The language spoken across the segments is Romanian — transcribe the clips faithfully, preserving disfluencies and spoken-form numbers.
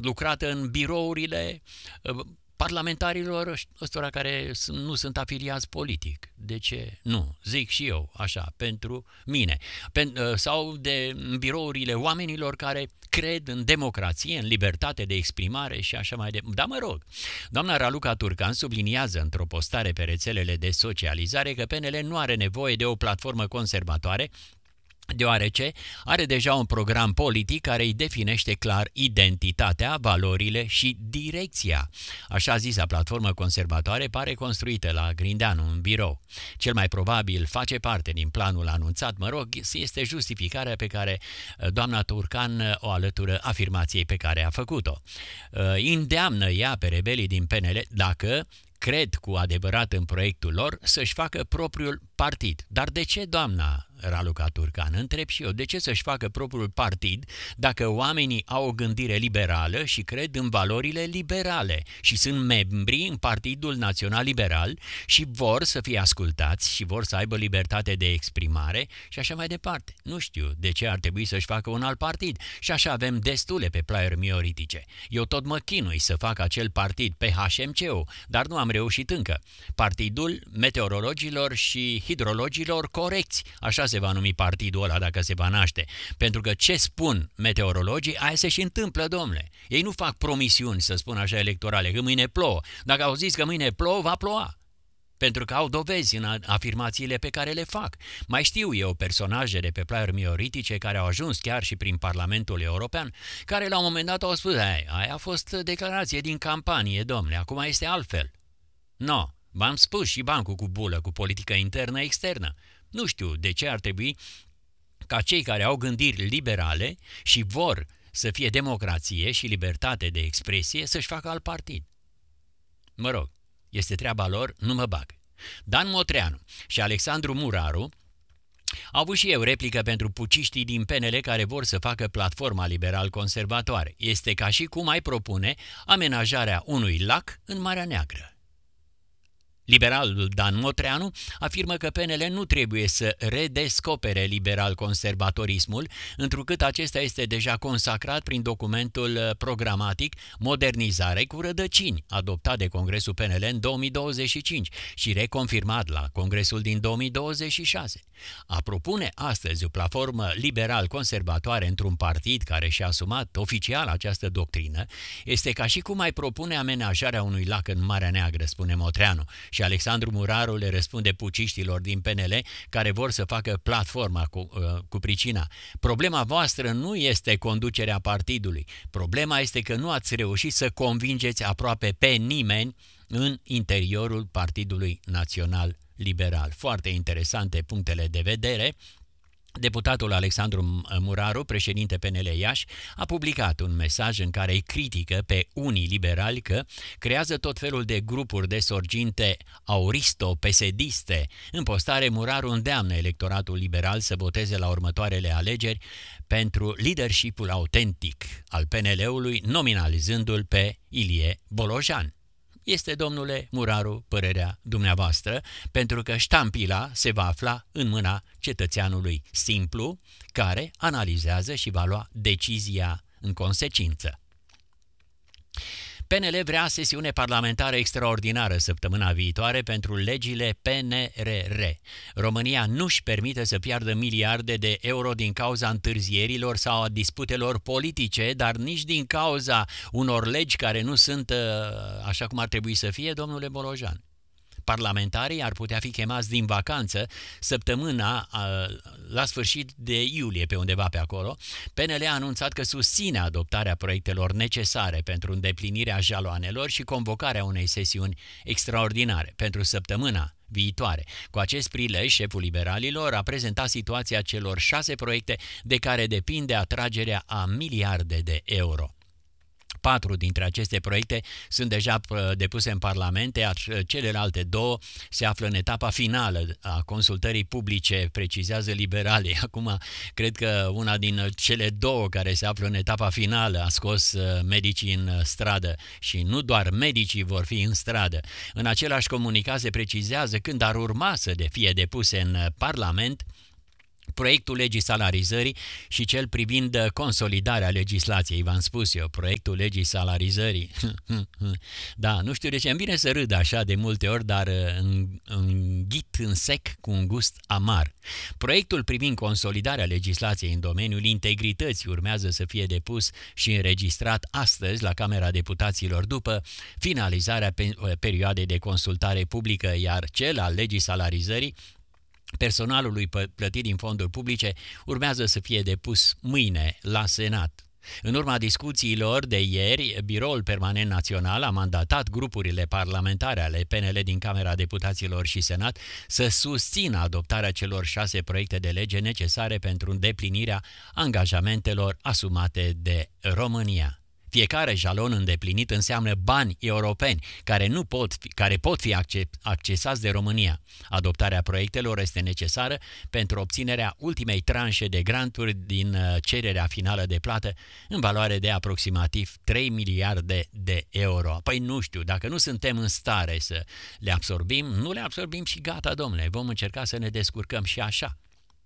lucrat în birourile parlamentarilor ăstora care nu sunt afiliați politic. De ce? Nu. Zic și eu, așa, pentru mine. Sau de birourile oamenilor care cred în democrație, în libertate de exprimare și așa mai departe. Dar mă rog, doamna Raluca Turcan subliniază într-o postare pe rețelele de socializare că P N L nu are nevoie de o platformă conservatoare, deoarece are deja un program politic care îi definește clar identitatea, valorile și direcția. Așa zisa platformă conservatoare pare construită la Grindeanu, în birou. Cel mai probabil face parte din planul anunțat, mă rog, este justificarea pe care doamna Turcan o alătură afirmației pe care a făcut-o. Îndeamnă ea pe rebelii din P N L, dacă cred cu adevărat în proiectul lor, să-și facă propriul partid. Dar de ce, doamna Raluca Turcan? Întreb și eu, de ce să-și facă propriul partid dacă oamenii au o gândire liberală și cred în valorile liberale și sunt membri în Partidul Național Liberal și vor să fie ascultați și vor să aibă libertate de exprimare și așa mai departe? Nu știu de ce ar trebui să-și facă un alt partid și așa avem destule pe plaiuri mioritice. Eu tot mă chinui să fac acel partid P H M C-ul, dar nu am reușit încă. Partidul Meteorologilor și Hidrologilor Corecți, așa se va numi partidul ăla dacă se va naște. Pentru că ce spun meteorologii, aia se și întâmplă, domnule. Ei nu fac promisiuni, să spun așa, electorale, că mâine plouă. Dacă au zis că mâine plouă, va ploua. Pentru că au dovezi în afirmațiile pe care le fac. Mai știu eu personaje de pe plaiuri mioritice care au ajuns chiar și prin Parlamentul European, care la un moment dat au spus, aia, aia a fost declarație din campanie, domnule, acum este altfel. No, v-am spus și bancul cu bulă, cu politică internă-externă. Nu știu de ce ar trebui ca cei care au gândiri liberale și vor să fie democrație și libertate de expresie să-și facă alt partid. Mă rog, este treaba lor, nu mă bag. Dan Motreanu și Alexandru Muraru au avut și eu replică pentru puciștii din P N L care vor să facă platforma liberal-conservatoare. Este ca și cum ai propune amenajarea unui lac în Marea Neagră. Liberalul Dan Motreanu afirmă că P N L nu trebuie să redescopere liberal-conservatorismul, întrucât acesta este deja consacrat prin documentul programatic Modernizare cu rădăcini, adoptat de Congresul P N L în două mii douăzeci și cinci și reconfirmat la Congresul din două mii douăzeci și șase. A propune astăzi o platformă liberal-conservatoare într-un partid care și-a asumat oficial această doctrină este ca și cum ai propune amenajarea unui lac în Marea Neagră, spune Motreanu. Și Alexandru Muraru le răspunde puciștilor din P N L care vor să facă platforma cu, uh, cu pricina. Problema voastră nu este conducerea partidului. Problema este că nu ați reușit să convingeți aproape pe nimeni în interiorul Partidului Național Liberal. Foarte interesante punctele de vedere. Deputatul Alexandru Muraru, președinte P N L Iași, a publicat un mesaj în care îi critică pe unii liberali că creează tot felul de grupuri de sorginte auristo-pesediste. În postare, Muraru îndeamnă electoratul liberal să voteze la următoarele alegeri pentru leadership-ul autentic al P N L-ului, nominalizându-l pe Ilie Bolojan. Este, domnule Muraru, părerea dumneavoastră, pentru că ștampila se va afla în mâna cetățeanului simplu, care analizează și va lua decizia în consecință. P N L vrea sesiune parlamentară extraordinară săptămâna viitoare pentru legile P N R R. România nu-și permite să piardă miliarde de euro din cauza întârzierilor sau a disputelor politice, dar nici din cauza unor legi care nu sunt așa cum ar trebui să fie, domnule Bolojan. Parlamentarii ar putea fi chemați din vacanță săptămâna la sfârșit de iulie, pe undeva pe acolo. P N L a anunțat că susține adoptarea proiectelor necesare pentru îndeplinirea jaloanelor și convocarea unei sesiuni extraordinare pentru săptămâna viitoare. Cu acest prilej, șeful liberalilor a prezentat situația celor șase proiecte de care depinde atragerea a miliarde de euro. Patru dintre aceste proiecte sunt deja depuse în Parlament, iar celelalte două se află în etapa finală a consultării publice, precizează liberalii. Acum, cred că una din cele două care se află în etapa finală a scos medicii în stradă și nu doar medicii vor fi în stradă. În același comunicat se precizează când ar urma să fie depuse în Parlament Proiectul legii salarizării și cel privind consolidarea legislației. V-am spus eu, proiectul legii salarizării. Da, nu știu de ce îmi vine să râd așa de multe ori, dar înghit în sec cu un gust amar. Proiectul privind consolidarea legislației în domeniul integrității urmează să fie depus și înregistrat astăzi la Camera Deputaților după finalizarea perioadei de consultare publică, iar cel al legii salarizării personalului plătit din fonduri publice urmează să fie depus mâine la Senat. În urma discuțiilor de ieri, Biroul Permanent Național a mandatat grupurile parlamentare ale P N L din Camera Deputaților și Senat să susțină adoptarea celor șase proiecte de lege necesare pentru îndeplinirea angajamentelor asumate de România. Fiecare jalon îndeplinit înseamnă bani europeni care, nu pot fi, care pot fi accesați de România. Adoptarea proiectelor este necesară pentru obținerea ultimei tranșe de granturi din cererea finală de plată în valoare de aproximativ trei miliarde de euro. Păi nu știu, dacă nu suntem în stare să le absorbim, nu le absorbim și gata, domnule, vom încerca să ne descurcăm și așa.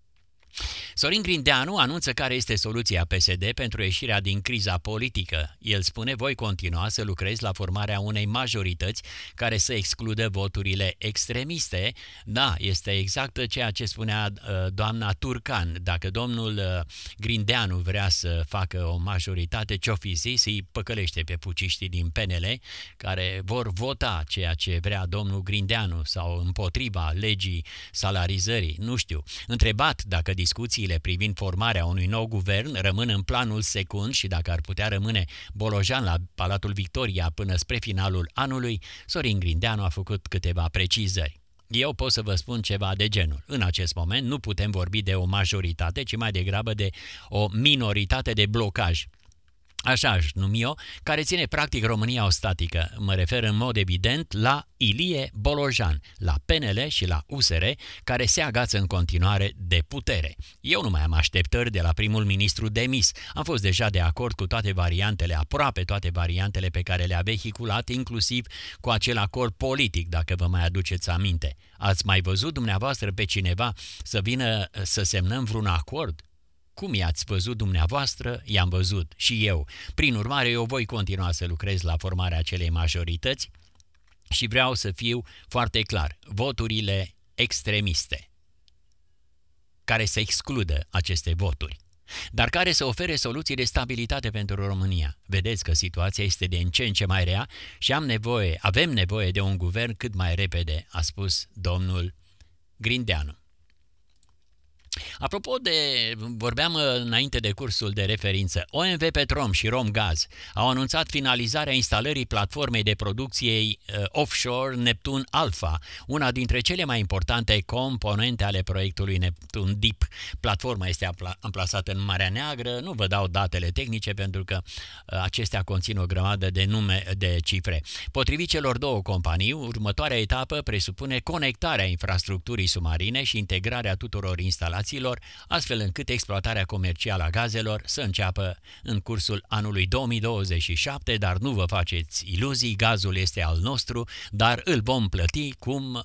Sorin Grindeanu anunță care este soluția P S D pentru ieșirea din criza politică. El spune: voi continua să lucrez la formarea unei majorități care să excludă voturile extremiste. Da, este exact ceea ce spunea uh, doamna Turcan. Dacă domnul uh, Grindeanu vrea să facă o majoritate, ce-o fi zis, îi păcălește pe puciștii din P N L care vor vota ceea ce vrea domnul Grindeanu sau împotriva legii salarizării. Nu știu. Întrebat dacă discuțiile privind formarea unui nou guvern rămân în planul secund și dacă ar putea rămâne Bolojan la Palatul Victoria până spre finalul anului, Sorin Grindeanu a făcut câteva precizări. Eu pot să vă spun ceva de genul. În acest moment nu putem vorbi de o majoritate, ci mai degrabă de o minoritate de blocaj. Așa aș numi eu, care ține practic România o statică. Mă refer în mod evident la Ilie Bolojan, la P N L și la U S R, care se agață în continuare de putere. Eu nu mai am așteptări de la primul ministru demis. Am fost deja de acord cu toate variantele, aproape toate variantele pe care le-a vehiculat, inclusiv cu acel acord politic, dacă vă mai aduceți aminte. Ați mai văzut dumneavoastră pe cineva să vină să semnăm vreun acord? Cum i-ați văzut dumneavoastră, i-am văzut și eu. Prin urmare, eu voi continua să lucrez la formarea acelei majorități și vreau să fiu foarte clar. Voturile extremiste, care să excludă aceste voturi, dar care să ofere soluții de stabilitate pentru România. Vedeți că situația este de în ce în ce mai rea și am nevoie, avem nevoie de un guvern cât mai repede, a spus domnul Grindeanu. Apropo de, vorbeam înainte de cursul de referință, O M V Petrom și Romgaz au anunțat finalizarea instalării platformei de producție uh, offshore Neptun Alpha, una dintre cele mai importante componente ale proiectului Neptun Deep. Platforma este amplasată în Marea Neagră, nu vă dau datele tehnice pentru că uh, acestea conțin o grămadă de nume, de cifre. Potrivit celor două companii, următoarea etapă presupune conectarea infrastructurii submarine și integrarea tuturor instalațiilor, astfel încât exploatarea comercială a gazelor să înceapă în cursul anului două mii douăzeci și șapte, dar nu vă faceți iluzii, gazul este al nostru, dar îl vom plăti cum,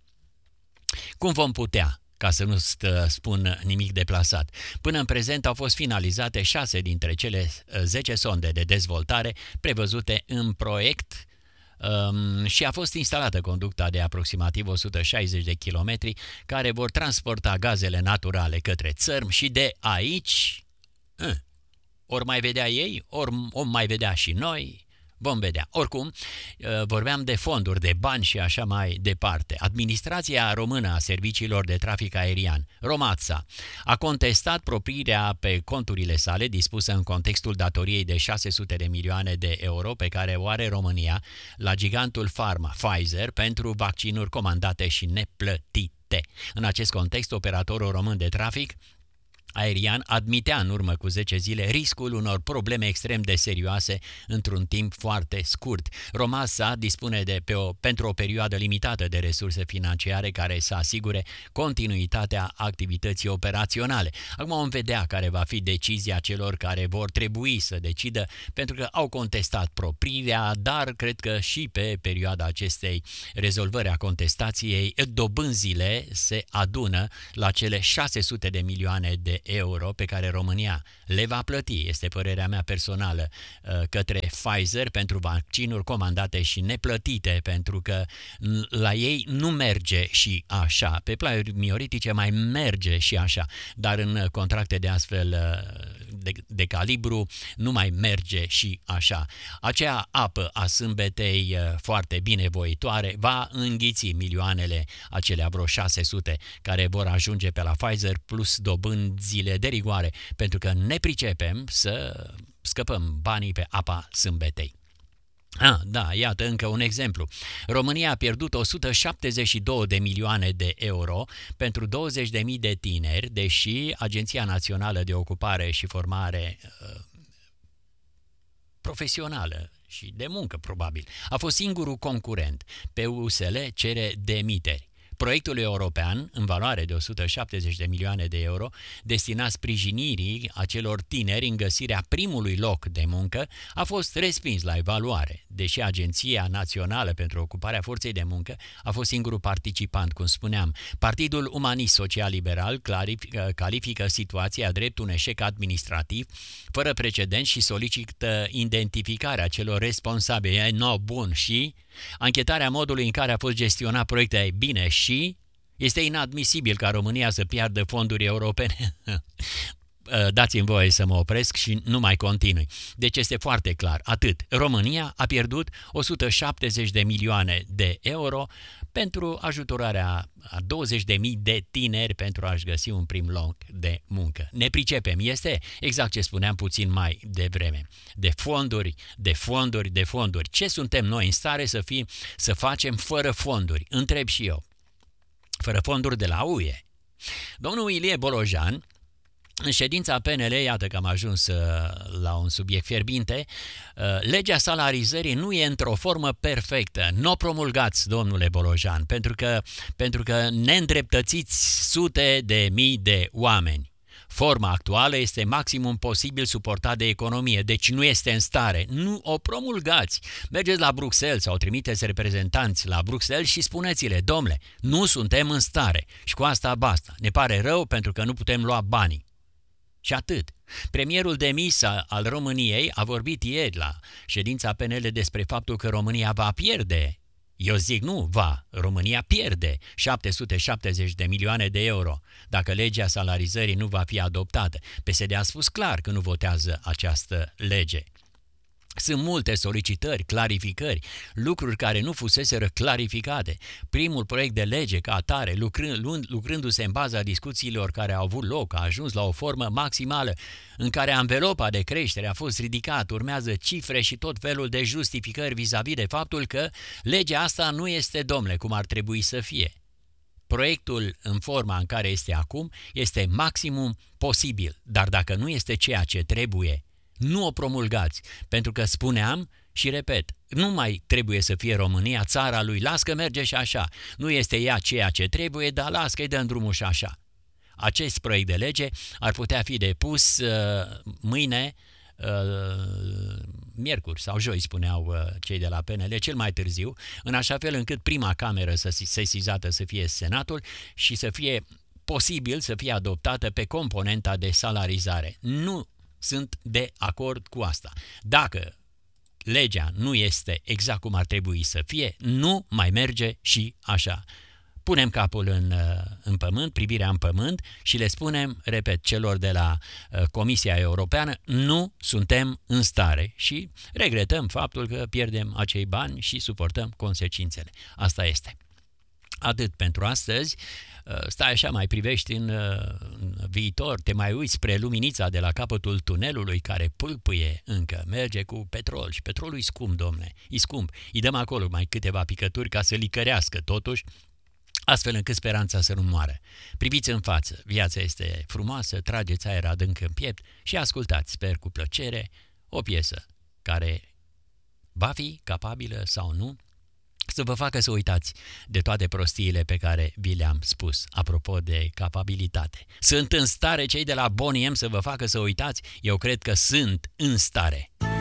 cum vom putea, ca să nu spun nimic deplasat. Până în prezent au fost finalizate șase dintre cele zece sonde de dezvoltare prevăzute în proiect, Um, și a fost instalată conducta de aproximativ o sută șaizeci de kilometri care vor transporta gazele naturale către țărm și de aici uh, ori mai vedea ei, ori o mai vedea și noi, vom vedea. Oricum, vorbeam de fonduri, de bani și așa mai departe. Administrația română a serviciilor de trafic aerian, Romatsa, a contestat proprirea pe conturile sale dispusă în contextul datoriei de șase sute de milioane de euro pe care o are România la gigantul Pharma, Pfizer, pentru vaccinuri comandate și neplătite. În acest context, operatorul român de trafic aerian admitea în urmă cu zece zile riscul unor probleme extrem de serioase într-un timp foarte scurt. Romasa dispune de pe o, pentru o perioadă limitată de resurse financiare care să asigure continuitatea activității operaționale. Acum vom vedea care va fi decizia celor care vor trebui să decidă, pentru că au contestat proprirea, dar cred că și pe perioada acestei rezolvări a contestației, dobânzile se adună la cele șase sute de milioane de euro pe care România le va plăti, este părerea mea personală, către Pfizer pentru vaccinuri comandate și neplătite, pentru că la ei nu merge și așa. Pe planuri mioritice mai merge și așa, dar în contracte de astfel de, de calibru nu mai merge și așa. Acea apă a sâmbetei foarte binevoitoare va înghiți milioanele acelea, vreo șase sute, care vor ajunge pe la Pfizer, plus dobânzile de rigoare, pentru că ne pricepem să scăpăm banii pe apa sâmbetei. Ah, da, iată încă un exemplu. România a pierdut o sută șaptezeci și două de milioane de euro pentru douăzeci de mii de tineri, deși Agenția Națională de Ocupare și Formare uh, Profesională și de muncă, probabil, a fost singurul concurent. P U S L cere demiteri. Proiectul european, în valoare de o sută șaptezeci de milioane de euro, destinat sprijinirii acelor tineri în găsirea primului loc de muncă, a fost respins la evaluare, deși Agenția Națională pentru Ocuparea Forței de Muncă a fost singurul participant, cum spuneam. Partidul Umanist Social Liberal clarifică, califică situația drept un eșec administrativ fără precedent și solicită identificarea celor responsabili. E nou, bun, și anchetarea modului în care a fost gestionat proiectul. E bine, și este inadmisibil ca România să piardă fonduri europene. Dați-mi voie să mă opresc și nu mai continui. Deci este foarte clar. Atât. România a pierdut o sută șaptezeci de milioane de euro pentru ajutorarea a douăzeci de mii de tineri pentru a-și găsi un prim loc de muncă. Ne pricepem. Este exact ce spuneam puțin mai devreme. De fonduri, de fonduri, de fonduri. Ce suntem noi în stare să fim, să facem fără fonduri? Întreb și eu. Fără fonduri de la U E. Domnul Ilie Bolojan, în ședința P N L, iată că am ajuns la un subiect fierbinte, legea salarizării nu e într-o formă perfectă. Nu o promulgați, domnule Bolojan, pentru că, pentru că ne îndreptățiți sute de mii de oameni. Forma actuală este maximum posibil suportat de economie, deci nu este în stare. Nu o promulgați. Mergeți la Bruxelles sau trimiteți reprezentanți la Bruxelles și spuneți-le, domnule, nu suntem în stare și cu asta basta. Ne pare rău pentru că nu putem lua banii. Și atât. Premierul demis al României a vorbit ieri la ședința P N L despre faptul că România va pierde. Eu zic nu, va. România pierde șapte sute șaptezeci de milioane de euro dacă legea salarizării nu va fi adoptată. P S D a spus clar că nu votează această lege. Sunt multe solicitări, clarificări, lucruri care nu fuseseră clarificate. Primul proiect de lege ca atare, lucrând, lucrându-se în baza discuțiilor care au avut loc, a ajuns la o formă maximală în care anvelopa de creștere a fost ridicată, urmează cifre și tot felul de justificări vis-a-vis de faptul că legea asta nu este, domnule, cum ar trebui să fie. Proiectul în forma în care este acum este maximum posibil, dar dacă nu este ceea ce trebuie, nu o promulgați, pentru că spuneam și repet, nu mai trebuie să fie România țara lui, las că merge și așa. Nu este ea ceea ce trebuie, dar las că-i dăm drumul și așa. Acest proiect de lege ar putea fi depus uh, mâine, uh, miercuri sau joi, spuneau uh, cei de la P N L, cel mai târziu, în așa fel încât prima cameră să sesizată să fie Senatul și să fie posibil să fie adoptată pe componenta de salarizare. Nu sunt de acord cu asta. Dacă legea nu este exact cum ar trebui să fie, nu mai merge și așa. Punem capul în, în pământ, privirea în pământ și le spunem, repet, celor de la Comisia Europeană, nu suntem în stare și regretăm faptul că pierdem acei bani și suportăm consecințele. Asta este. Atât pentru astăzi. Stai așa, mai privești în, în viitor, te mai uiți spre luminița de la capătul tunelului care pâlpâie încă, merge cu petrol și petrolul e scump, domne, e scump. Îi dăm acolo mai câteva picături ca să licărească totuși astfel încât speranța să nu moară. Priviți în față, viața este frumoasă, trageți aer adânc în piept și ascultați, sper cu plăcere, o piesă care va fi capabilă sau nu să vă facă să uitați de toate prostiile pe care vi le-am spus. Apropo de capabilitate, sunt în stare cei de la Boney M să vă facă să uitați? Eu cred că sunt în stare.